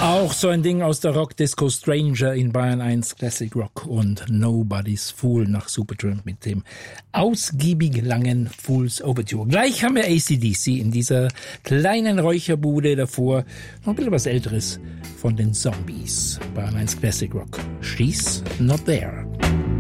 Auch so ein Ding aus der Rock-Disco, Stranger in Bayern 1 Classic Rock und Nobody's Fool nach Supertramp mit dem ausgiebig langen Fool's Overture. Gleich haben wir AC/DC in dieser kleinen Räucherbude, davor noch ein bisschen was Älteres von den Zombies. Bayern 1 Classic Rock. She's Not There.